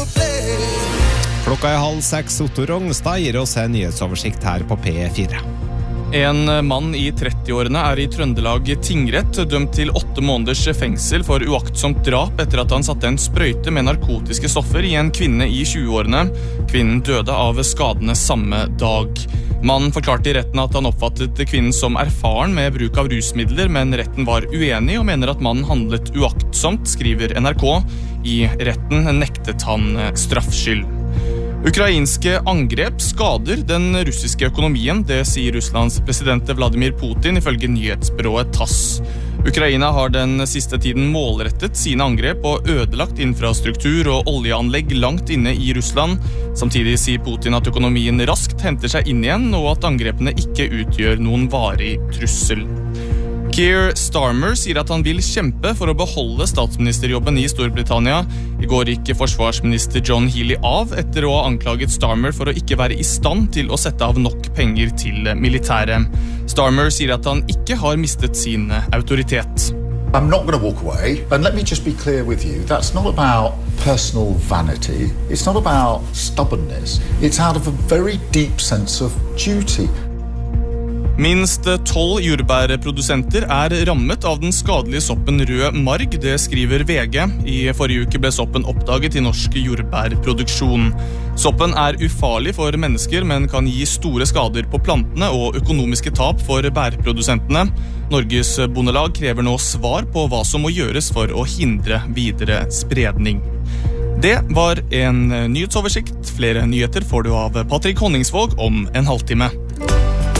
Klokka 5:30, Otto Rognstad gir oss en nyhetsoversikt her på P4. En mann i 30-årene i Trøndelag tingrett dømt til 8 måneders fengsel for uaktsomt drap etter at han satte en sprøyte med narkotiske stoffer i en kvinne i 20-årene. Kvinnen døde av skadene samme dag. Mannen forklarte i retten at han oppfattet kvinnen som erfaren med bruk av rusmidler, men retten var uenig og mener at mannen handlet uaktsomt, skriver NRK. I retten nektet han straffskyld. Ukrainske angrep skader den russiske økonomien, det sier Russlands president Vladimir Putin ifølge nyhetsbyrået TASS. Ukraina har den siste tiden målrettet sine angrep og ødelagt infrastruktur og oljeanlegg langt inne i Russland. Samtidig sier Putin at økonomien raskt henter seg inn igjen, og at angrepene ikke utgjør noen varig trussel. Keir Starmer sier at han vil kjempe for å beholde statsministerjobben i Storbritannia. I går gikk forsvarsminister John Healey av etter å ha anklaget Starmer for å ikke være i stand til å sette av nok penger til militæret. Starmer sier at han ikke har mistet sin autoritet. I'm not going to walk away, and let me just be clear with you, that's not about personal vanity, it's not about stubbornness, it's out of a very deep sense of duty. Minst 12 jordbærprodusenter rammet av den skadelige soppen rød marg, det skriver VG. I forrige uke ble soppen oppdaget i norsk jordbærproduksjon. Soppen ufarlig for mennesker, men kan gi store skader på plantene og økonomiske tap for bærprodusentene. Norges Bondelag krever nå svar på hva som må gjøres for å hindre videre spredning. Det var en nyhetsoversikt. Flere nyheter får du av Patrick Honningsvåg om en halvtime.